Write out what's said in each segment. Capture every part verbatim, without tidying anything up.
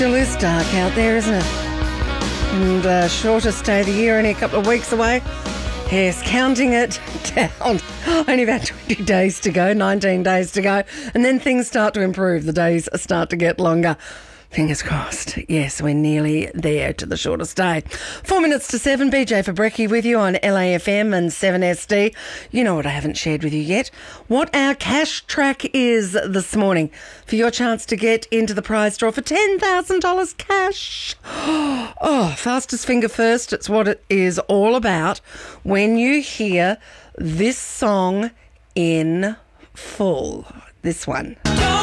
Still is dark out there, isn't it? And uh, shortest day of the year, only a couple of weeks away. Yes, counting it down. Only about twenty days to go, nineteen days to go. And then things start to improve. The days start to get longer. Fingers crossed. Yes, we're nearly there to the shortest day. Four minutes to seven. B J for Brekkie with you on L A F M and seven S D. You know what I haven't shared with you yet? What our cash track is this morning for your chance to get into the prize draw for ten thousand dollars cash. Oh, fastest finger first. It's what it is all about when you hear this song in full. This one.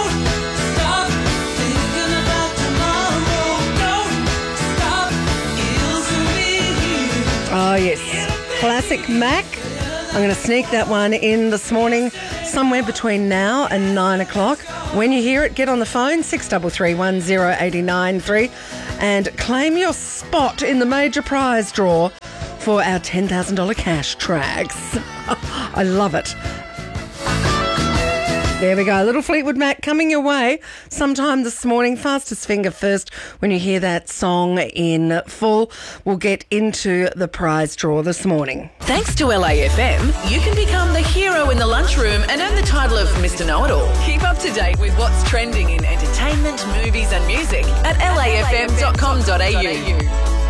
Oh, yes. Classic Mac. I'm going to sneak that one in this morning, somewhere between now and nine o'clock. When you hear it, get on the phone, six three three one zero eight nine three, and claim your spot in the major prize draw for our ten thousand dollars cash tracks. I love it. There we go. Little Fleetwood Mac coming your way sometime this morning. Fastest finger first when you hear that song in full. We'll get into the prize draw this morning. Thanks to L A F M, you can become the hero in the lunchroom and earn the title of Mister Know-It-All. Keep up to date with what's trending in entertainment, movies and music at L A F M dot com dot A U.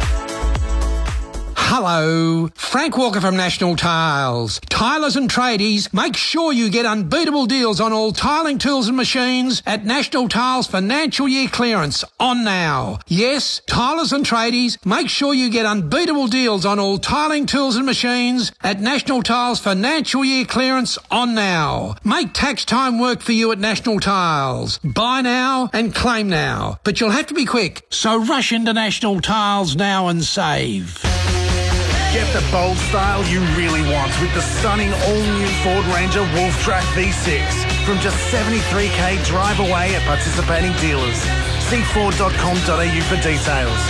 Hello, Frank Walker from National Tiles. Tilers and tradies, make sure you get unbeatable deals on all tiling tools and machines at National Tiles Financial Year Clearance on now. Yes, tilers and tradies, make sure you get unbeatable deals on all tiling tools and machines at National Tiles Financial Year Clearance on now. Make tax time work for you at National Tiles. Buy now and claim now. But you'll have to be quick, so rush into National Tiles now and save. Get the bold style you really want with the stunning all-new Ford Ranger Wolf Track V six from just seventy-three k drive away at participating dealers. See ford dot com dot A U for details.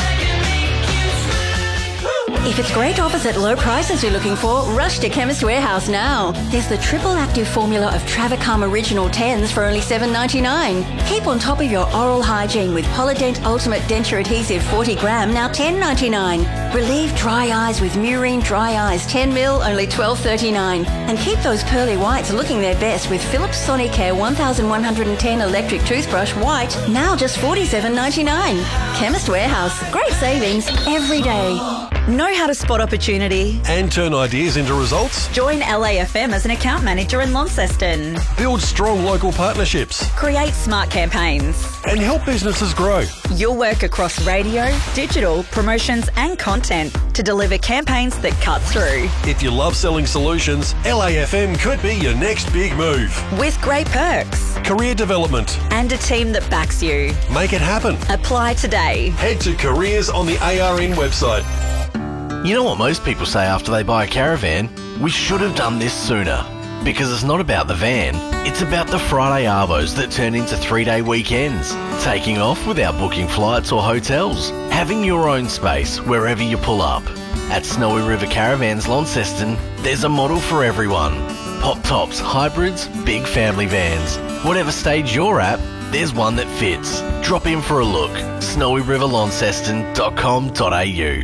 If it's great offers at low prices you're looking for, rush to Chemist Warehouse now. There's the triple active formula of Travacom Original tens for only seven dollars ninety-nine. Keep on top of your oral hygiene with Polydent Ultimate Denture Adhesive forty gram, now ten dollars ninety-nine. Relieve dry eyes with Murine Dry Eyes ten mil, only twelve dollars thirty-nine. And keep those pearly whites looking their best with Philips Sonicare one thousand one hundred ten Electric Toothbrush White, now just forty-seven dollars ninety-nine. Chemist Warehouse, great savings every day. Know how to spot opportunity and turn ideas into results? Join L A F M as an account manager in Launceston. Build strong local partnerships. Create smart campaigns. And help businesses grow. You'll work across radio, digital, promotions and content to deliver campaigns that cut through. If you love selling solutions, L A F M could be your next big move. With great perks. Career development. And a team that backs you. Make it happen. Apply today. Head to careers on the A R N website. You know what most people say after they buy a caravan? We should have done this sooner. Because it's not about the van, it's about the Friday arvos that turn into three-day weekends. Taking off without booking flights or hotels. Having your own space wherever you pull up. At Snowy River Caravans Launceston, there's a model for everyone. Pop tops, hybrids, big family vans. Whatever stage you're at, there's one that fits. Drop in for a look. snowy river launceston dot com dot A U.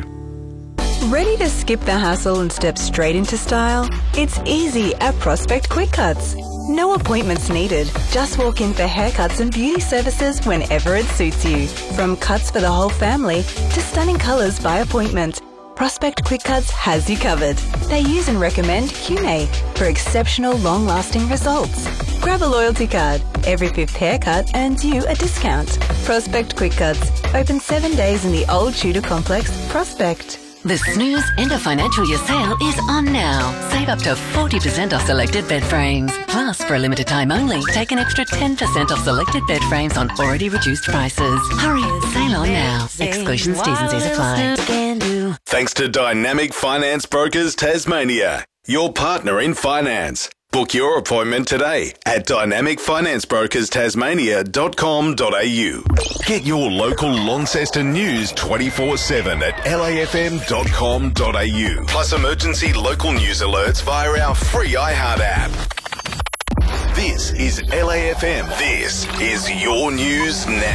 Ready to skip the hassle and step straight into style? It's easy at Prospect Quick Cuts. No appointments needed. Just walk in for haircuts and beauty services whenever it suits you. From cuts for the whole family to stunning colours by appointment, Prospect Quick Cuts has you covered. They use and recommend Q M A for exceptional long-lasting results. Grab a loyalty card. Every fifth haircut earns you a discount. Prospect Quick Cuts. Open seven days in the Old Tudor Complex, Prospect. The Snooze End of Financial Year sale is on now. Save up to forty percent off selected bed frames. Plus, for a limited time only, take an extra ten percent off selected bed frames on already reduced prices. Hurry, sale on now. Exclusions, T's and C's apply. Thanks to Dynamic Finance Brokers Tasmania, your partner in finance. Book your appointment today at dynamic finance brokers tasmania dot com dot A U. Get your local Launceston news twenty-four seven at L A F M dot com dot A U. Plus emergency local news alerts via our free iHeart app. This is L A F M. This is your news now.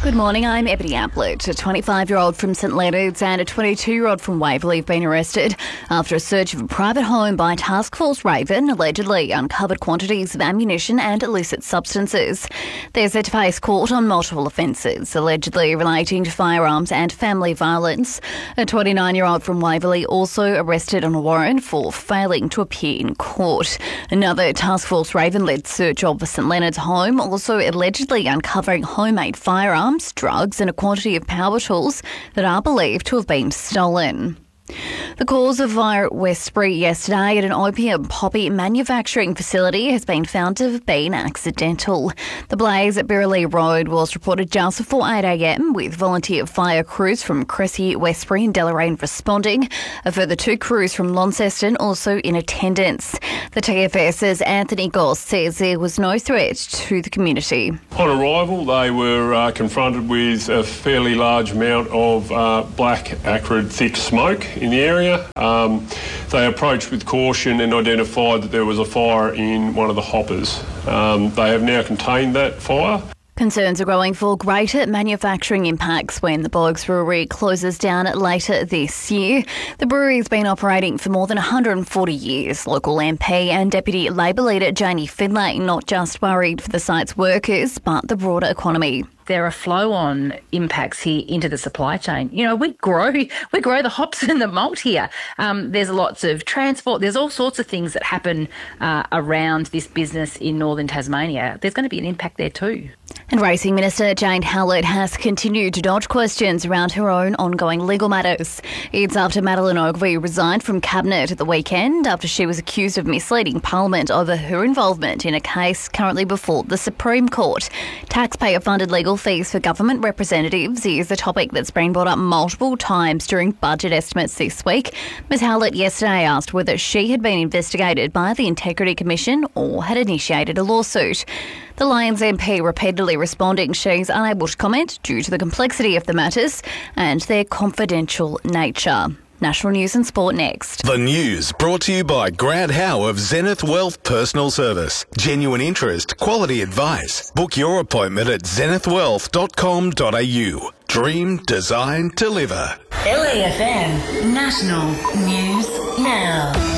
Good morning, I'm Ebony Ablett. A twenty-five-year-old from St Leonards and a twenty-two-year-old from Waverley have been arrested after a search of a private home by Task Force Raven allegedly uncovered quantities of ammunition and illicit substances. They're set to face court on multiple offences, allegedly relating to firearms and family violence. A twenty-nine-year-old from Waverley also arrested on a warrant for failing to appear in court. Another Task Force Raven-led search of the St Leonards home also allegedly uncovering homemade firearms, drugs and a quantity of power tools that are believed to have been stolen. The cause of fire at Westbury yesterday at an opium poppy manufacturing facility has been found to have been accidental. The blaze at Birreley Road was reported just before eight a m with volunteer fire crews from Cressy, Westbury and Deloraine responding. A further two crews from Launceston also in attendance. The T F S's Anthony Goss says there was no threat to the community. On arrival, they were uh, confronted with a fairly large amount of uh, black, acrid, thick smoke in the area. Um, they approached with caution and identified that there was a fire in one of the hoppers. Um, they have now contained that fire. Concerns are growing for greater manufacturing impacts when the Bogs Brewery closes down later this year. The brewery has been operating for more than one hundred forty years. Local M P and Deputy Labor leader Janie Finlay not just worried for the site's workers, but the broader economy. There are flow-on impacts here into the supply chain. You know, we grow we grow the hops and the malt here. Um, there's lots of transport. There's all sorts of things that happen uh, around this business in northern Tasmania. There's going to be an impact there too. And Racing Minister Jane Hallett has continued to dodge questions around her own ongoing legal matters. It's after Madeline Ogilvie resigned from Cabinet at the weekend after she was accused of misleading Parliament over her involvement in a case currently before the Supreme Court. Taxpayer-funded legal fees for government representatives is a topic that's been brought up multiple times during budget estimates this week. Ms Hallett yesterday asked whether she had been investigated by the Integrity Commission or had initiated a lawsuit. The Lions M P repeatedly responding she's unable to comment due to the complexity of the matters and their confidential nature. National News and Sport next. The news brought to you by Grant Howe of Zenith Wealth Personal Service. Genuine interest, quality advice. Book your appointment at zenith wealth dot com dot a u. Dream, design, deliver. L A F M National News Now.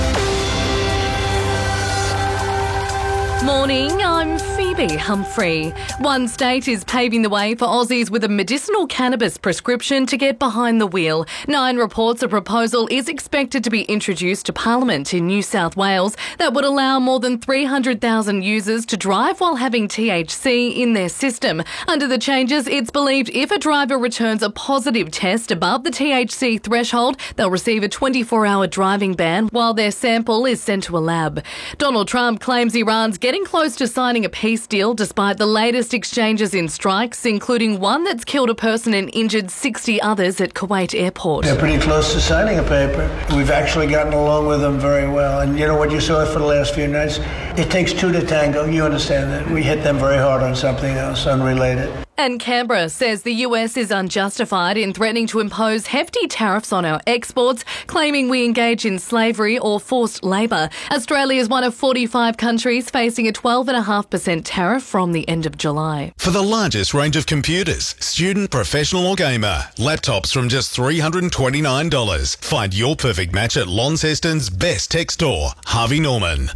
Morning, I'm Phoebe Humphrey. One state is paving the way for Aussies with a medicinal cannabis prescription to get behind the wheel. Nine reports a proposal is expected to be introduced to Parliament in New South Wales that would allow more than three hundred thousand users to drive while having T H C in their system. Under the changes, it's believed if a driver returns a positive test above the T H C threshold, they'll receive a twenty-four hour driving ban while their sample is sent to a lab. Donald Trump claims Iran's getting close to signing a peace deal despite the latest exchanges in strikes, including one that's killed a person and injured sixty others at Kuwait airport. They're pretty close to signing a paper. We've actually gotten along with them very well. And you know what you saw for the last few nights? It takes two to tango. You understand that. We hit them very hard on something else, unrelated. And Canberra says the U S is unjustified in threatening to impose hefty tariffs on our exports, claiming we engage in slavery or forced labour. Australia is one of forty-five countries facing a twelve point five percent tariff from the end of July. For the largest range of computers, student, professional or gamer, laptops from just three hundred twenty-nine dollars. Find your perfect match at Launceston's best tech store, Harvey Norman.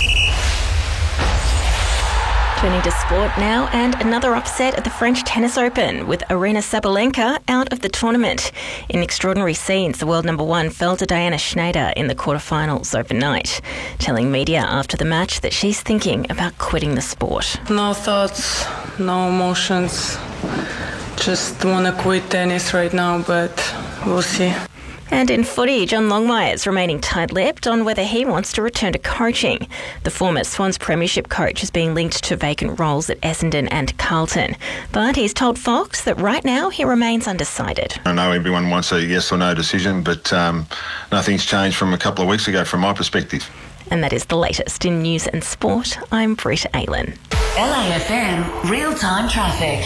Turning to sport now, and another upset at the French Tennis Open with Aryna Sabalenka out of the tournament. In extraordinary scenes, the world number one fell to Diana Schneider in the quarterfinals overnight, telling media after the match that she's thinking about quitting the sport. No thoughts, no emotions. Just want to quit tennis right now, but we'll see. And in footy, John Longmire's remaining tight-lipped on whether he wants to return to coaching. The former Swans premiership coach is being linked to vacant roles at Essendon and Carlton. But he's told Fox that right now he remains undecided. I know everyone wants a yes or no decision, but um, nothing's changed from a couple of weeks ago from my perspective. And that is the latest in news and sport. I'm Britt Aylen. L A F M Real-Time Traffic.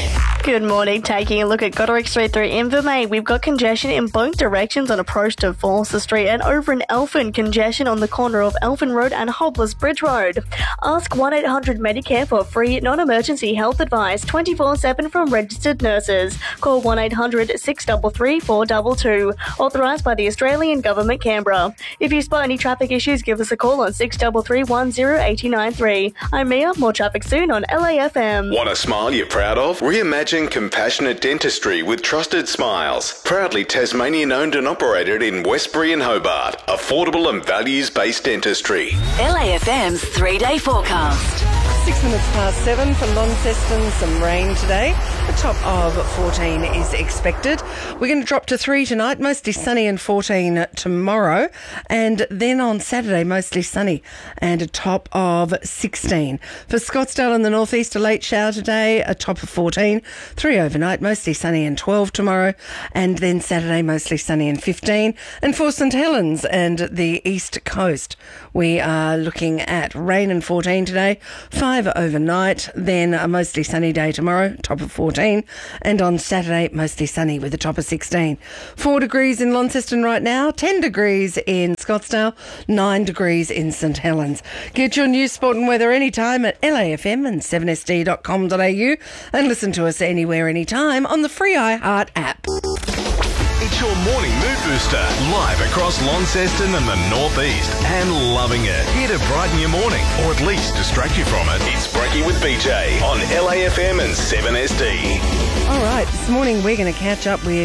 Good morning. Taking a look at Goderic Street through Invermay, we've got congestion in both directions on approach to Forster Street, and over in Elphin, congestion on the corner of Elphin Road and Hobblers Bridge Road. Ask one eight hundred Medicare for free non-emergency health advice twenty-four seven from registered nurses. Call one eight hundred six three three four two two. Authorised by the Australian Government, Canberra. If you spot any traffic issues, give us a call on six three three one zero eight nine three. I'm Mia. More traffic soon on L A F M. Want a smile you're proud of? Reimagine compassionate dentistry with Trusted Smiles. Proudly Tasmanian owned and operated in Westbury and Hobart. Affordable and values-based dentistry. L A F M's three-day forecast. Six minutes past seven for Launceston. Some rain today. A top of fourteen is expected. We're going to drop to three tonight, mostly sunny, and fourteen tomorrow. And then on Saturday, mostly sunny and a top of sixteen. For Scottsdale in the northeast, a late shower today, a top of fourteen. Three overnight, mostly sunny, and twelve tomorrow. And then Saturday, mostly sunny and fifteen. And for St Helens and the east coast, we are looking at rain and fourteen today. Five overnight, then a mostly sunny day tomorrow, top of fourteen, and on Saturday, mostly sunny with a top of sixteen. Four degrees in Launceston right now, ten degrees in Scottsdale, nine degrees in St Helens. Get your news, sport and weather anytime at L A F M and seven S D dot com dot A U and listen to us anywhere, anytime on the free iHeart app. It's your morning mood booster, live across Launceston and the northeast, and loving it. Here to brighten your morning, or at least distract you from it. It's Brekkie with B J on L A F M and seven S D. All right, this morning we're going to catch up with